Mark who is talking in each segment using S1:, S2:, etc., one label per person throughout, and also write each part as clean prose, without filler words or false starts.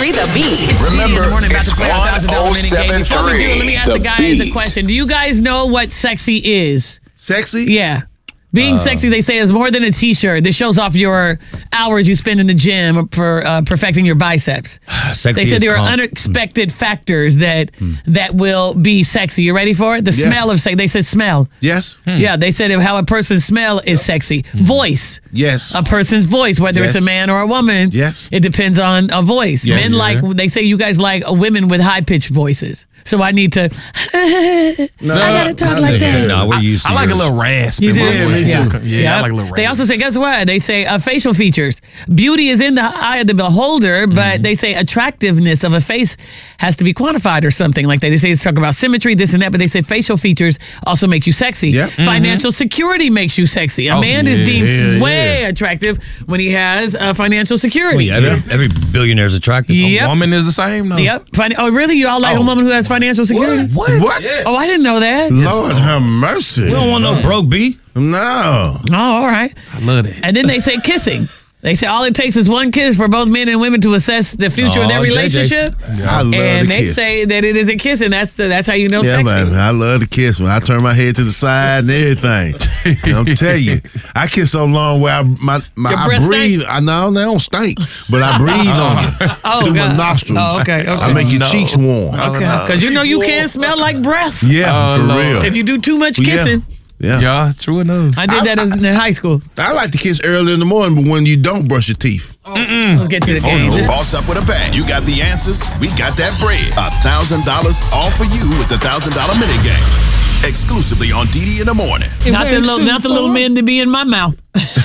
S1: The Beat.
S2: Remember,
S3: in the morning, about
S2: it's
S3: to play our $1,000 winning game. Before we do it, let me ask the guys a question. Do you guys know what sexy is?
S4: Sexy?
S3: Yeah. Being sexy, they say, is more than a T-shirt. This shows off your hours you spend in the gym for perfecting your biceps.
S5: Sexy
S3: They said
S5: is
S3: there are
S5: calm.
S3: unexpected factors that will be sexy. You ready for it? The smell of sex. They said smell.
S4: Yes.
S3: Yeah, they said how a person's smell is sexy. Voice.
S4: Yes.
S3: A person's voice, whether it's a
S4: Yes.
S3: man or a woman.
S4: Yes.
S3: It depends on a voice.
S4: Yes.
S3: Men like, they say you guys like women with high-pitched voices. So I need to, I gotta talk like that.
S5: No, we're used to
S6: I like a
S5: yours.
S6: little raspy.
S3: You do?
S4: Yeah, me too.
S6: Yeah, I like a little raspy.
S3: They also say, guess what? They say facial features. Beauty is in the eye of the beholder, but they say attractiveness of a face has to be quantified or something like that. They say it's talk about symmetry, this and that, but they say facial features also make you sexy.
S4: Yep.
S3: Financial security makes you sexy. A man is deemed way attractive when he has financial security.
S5: Well, yeah, every billionaire is attractive.
S3: Yep.
S6: Woman is the same, though.
S3: Yep. Oh, really? You all like a woman who has financial security?
S4: What?
S3: Oh, I didn't know that.
S4: Lord have mercy.
S5: We don't want no broke B.
S4: No.
S3: Oh, all right.
S6: I love that.
S3: And then they say kissing. They say all it takes is one kiss for both men and women to assess the future of their
S5: Oh, JJ.
S3: relationship.
S4: I love
S3: And
S4: the
S3: they
S4: kiss.
S3: say that it is a kiss, and that's how you know
S4: Yeah,
S3: sexy.
S4: man, I love the kiss when I turn my head to the side and everything. I'm telling you, I kiss so long where I
S3: breath
S4: breathe.
S3: stink?
S4: I know they don't stink, but I breathe on you through my
S3: God.
S4: nostrils.
S3: Oh, okay.
S4: I make your cheeks warm.
S3: Okay, because you know you can't smell like breath
S4: Yeah, for real.
S3: if you do too much kissing.
S4: Yeah.
S6: Yeah, true enough.
S3: I did that in high school.
S4: I like to kiss early in the morning, but when you don't brush your teeth.
S3: Let's get to the game.
S2: Boss up with a bang. You got the answers. We got that bread. $1,000 all for you with the $1,000 mini game. Exclusively on DD in the morning.
S3: Not the little men to be in my mouth.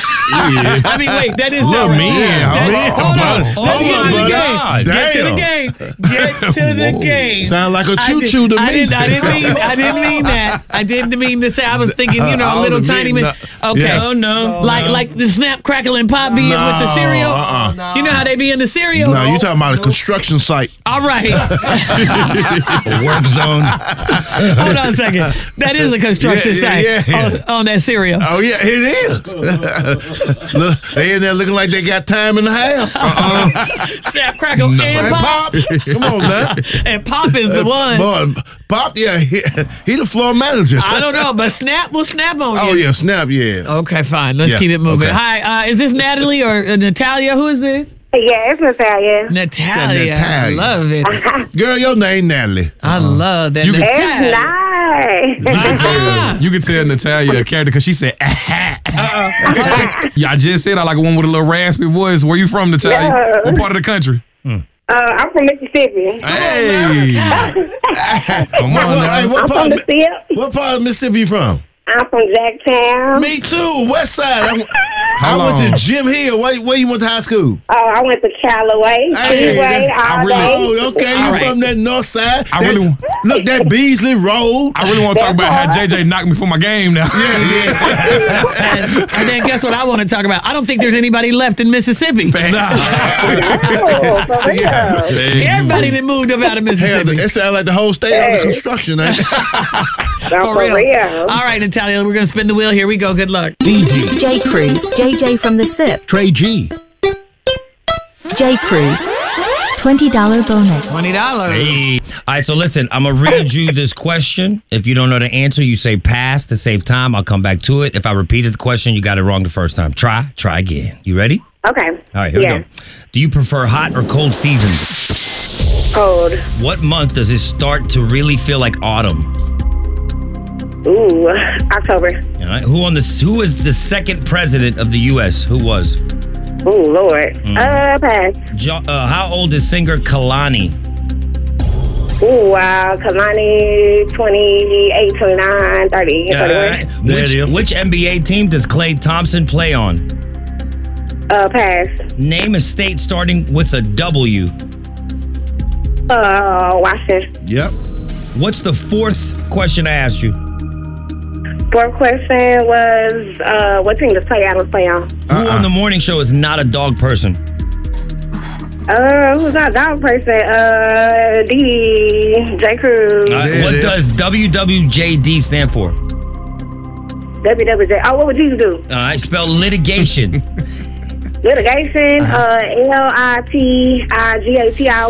S3: I mean, wait, that is
S4: Little
S3: not right.
S4: men.
S3: Hold on. Let's get to the
S5: God.
S3: game. Get to the
S4: Damn.
S3: game. Get to the game.
S4: Sound like a choo-choo to me.
S3: I didn't mean that. I didn't mean to say. I was thinking, a
S4: all
S3: little
S4: the
S3: tiny
S4: men,
S3: bit. Okay.
S4: yeah.
S5: Oh, no.
S3: Like the snap, crackle, and pop being with the cereal. You know how they be in the cereal?
S4: No, you talking about a construction site.
S3: All right.
S5: Work zone.
S3: Hold on a second. That is a construction site
S4: yeah.
S3: On that cereal.
S4: Oh, yeah, it is. Look, they in there looking like they got time and a half.
S3: Snap, crackle, and
S4: Hey,
S3: pop.
S4: Pop, come on, man.
S3: And Pop is the one.
S4: Boy, Pop, yeah, he the floor manager.
S3: I don't know, but Snap will snap on you.
S4: Oh, yeah, Snap, yeah.
S3: Okay, fine. Let's
S4: Yeah,
S3: keep it moving.
S4: okay.
S3: Hi, is this Natalie or Natalia? Who is this?
S7: Yeah, it's Natalia.
S3: Natalia. I
S4: Natalia.
S3: love it.
S4: Girl, your name Natalie.
S3: I love that.
S6: You can-
S7: It's
S3: Natalia.
S7: nice.
S6: You can tell Natalia a character because she said, Yeah, I just said I like one with a little raspy voice. Where you from, Natalia?
S7: Yeah.
S6: What part of the country?
S7: I'm from Mississippi.
S6: Hey. Come on
S4: Hey,
S6: now.
S4: what
S7: I'm
S4: part
S7: from
S4: of,
S7: the SIP.
S4: what part of Mississippi you from?
S7: I'm from Jacktown.
S4: Me too, West Side. I
S6: How
S4: went
S6: long?
S4: to Jim Hill. Where you went to high school?
S7: I went to Callaway,
S4: Hey,
S7: Speedway, all day.
S4: Oh, okay, you
S3: All right.
S4: from that north side.
S6: I really-
S4: Look, that Beasley Road.
S6: I really want to talk about how JJ knocked me for my game now.
S3: And then guess what I want to talk about? I don't think there's anybody left in Mississippi.
S7: Oh, for real.
S3: Everybody that moved up out of
S4: Hell,
S3: Mississippi.
S4: it sounds like the whole state under construction, ain't it?
S7: For real.
S3: All right, Natalia, we're going to spin the wheel. Here we go. Good luck.
S1: DD. J. Cruz. JJ from the SIP.
S5: Trey G.
S1: J. Cruz. $20 bonus.
S3: $20.
S5: Hey. All right, so listen, I'm going to read you this question. If you don't know the answer, you say pass to save time. I'll come back to it. If I repeated the question, you got it wrong the first time. Try again. You ready?
S7: Okay.
S5: All right, here we go. Do you prefer hot or cold seasons?
S7: Cold.
S5: What month does it start to really feel like autumn?
S7: Ooh, October.
S5: All right. Who is the second president of the U.S.? Who was?
S7: Ooh, Lord. Pass.
S5: How old is singer Kalani?
S7: Ooh, wow. Kalani, 28, 29, 30, 31.
S5: Which NBA team does Klay Thompson play on?
S7: Pass.
S5: Name a state starting with a W.
S7: Washington.
S4: Yep.
S5: What's the fourth question I asked you?
S7: Fourth question was, what team does Play Adams play on?
S5: Who on the morning show is not a dog person?
S7: Who's that dog person? Dee J. Cruz.
S5: What does WWJD stand for?
S7: WWJ. Oh, what would you do?
S5: All right, spell litigation.
S7: Litigation. LITIGATI.